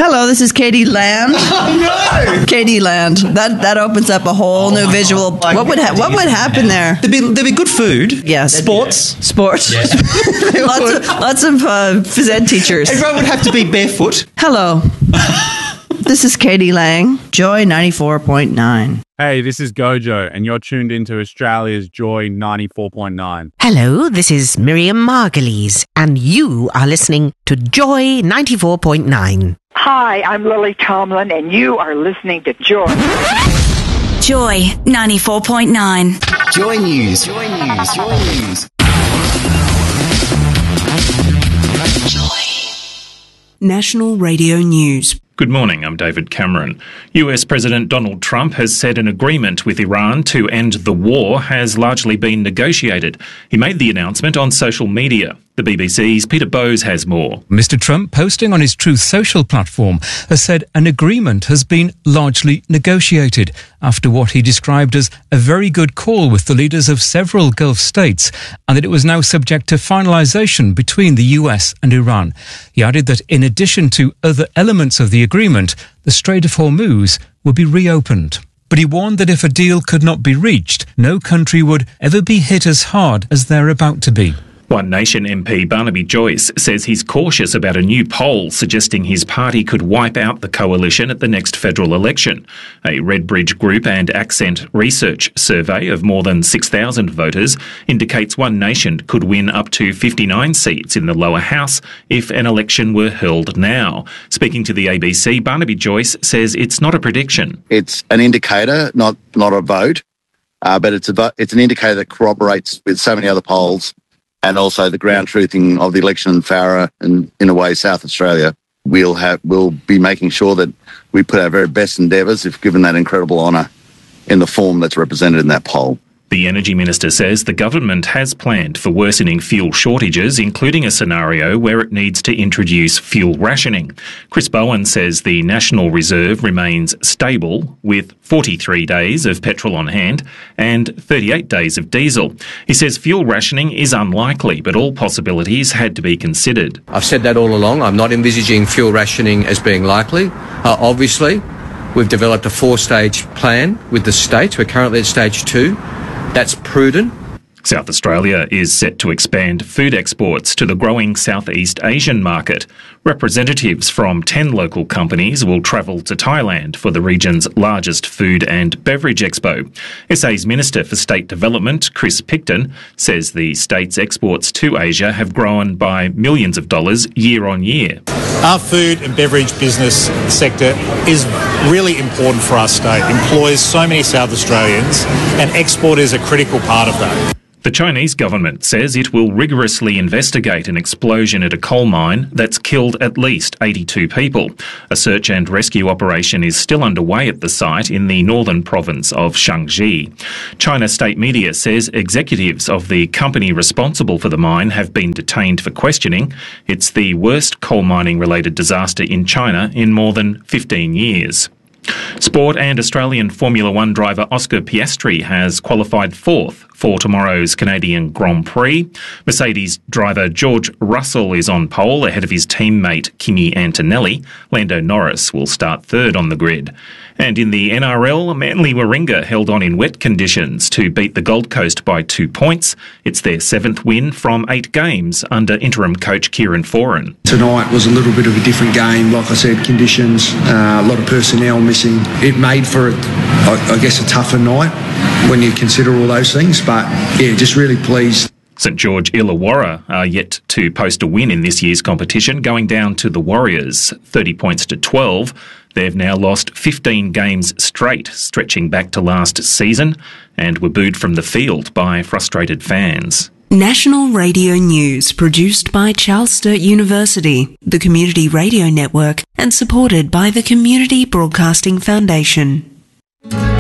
Hello, this is Katie Land. Oh, no! Katie Land. That opens up a whole new visual. What would happen there? There'd be good food. Yeah. Sports. Yes. lots of phys ed teachers. Everyone would have to be barefoot. Hello. This is Katie Lang, Joy 94.9. Hey, this is Gojo, and you're tuned into Australia's Joy 94.9. Hello, this is Miriam Margulies, and you are listening to Joy 94.9. Hi, I'm Lily Tomlin, and you are listening to Joy. Joy 94.9. Joy News. Joy News. Joy News. National Radio News. Good morning, I'm David Cameron. US President Donald Trump has said an agreement with Iran to end the war has largely been negotiated. He made the announcement on social media. The BBC's Peter Bowes has more. Mr. Trump, posting on his Truth Social platform, has said an agreement has been largely negotiated after what he described as a very good call with the leaders of several Gulf states, and that it was now subject to finalisation between the US and Iran. He added that in addition to other elements of the agreement, the Strait of Hormuz will be reopened. But he warned that if a deal could not be reached, no country would ever be hit as hard as they're about to be. One Nation MP Barnaby Joyce says he's cautious about a new poll suggesting his party could wipe out the coalition at the next federal election. A Redbridge Group and Accent Research survey of more than 6,000 voters indicates One Nation could win up to 59 seats in the lower house if an election were held now. Speaking to the ABC, Barnaby Joyce says it's not a prediction. It's an indicator, not a vote, but it's an indicator that corroborates with so many other polls. And also the ground truthing of the election in Farah and, in a way, South Australia. We'll be making sure that we put our very best endeavours if given that incredible honour in the form that's represented in that poll. The Energy Minister says the government has planned for worsening fuel shortages, including a scenario where it needs to introduce fuel rationing. Chris Bowen says the National Reserve remains stable with 43 days of petrol on hand and 38 days of diesel. He says fuel rationing is unlikely, but all possibilities had to be considered. I've said that all along. I'm not envisaging fuel rationing as being likely. Obviously, we've developed a 4-stage plan with the states. We're currently at stage 2. That's prudent. South Australia is set to expand food exports to the growing Southeast Asian market. Representatives from 10 local companies will travel to Thailand for the region's largest food and beverage expo. SA's Minister for State Development, Chris Picton, says the state's exports to Asia have grown by millions of dollars year on year. Our food and beverage business sector is really important for our state, employs so many South Australians, and export is a critical part of that. The Chinese government says it will rigorously investigate an explosion at a coal mine that's killed at least 82 people. A search and rescue operation is still underway at the site in the northern province of Shaanxi. China state media says executives of the company responsible for the mine have been detained for questioning. It's the worst coal mining-related disaster in China in more than 15 years. Sport and Australian Formula One driver Oscar Piastri has qualified 4th for tomorrow's Canadian Grand Prix. Mercedes driver George Russell is on pole ahead of his teammate Kimi Antonelli. Lando Norris will start 3rd on the grid. And in the NRL, Manly Warringah held on in wet conditions to beat the Gold Coast by 2 points. It's their 7th win from 8 games under interim coach Kieran Foran. Tonight was a little bit of a different game. Like I said, conditions, a lot of personnel missing. It made for, I guess, a tougher night when you consider all those things. But, yeah, just really pleased. St George Illawarra are yet to post a win in this year's competition, going down to the Warriors, 30 points to 12. They've now lost 15 games straight, stretching back to last season, and were booed from the field by frustrated fans. National Radio News, produced by Charles Sturt University, the Community Radio Network, and supported by the Community Broadcasting Foundation.